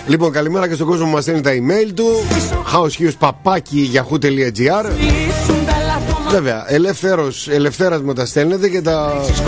Λοιπόν, καλημέρα και στον κόσμο που μας στέλνει τα email του. househues@yahoo.gr. Βέβαια, ελευθέρας μου τα στέλνετε και τα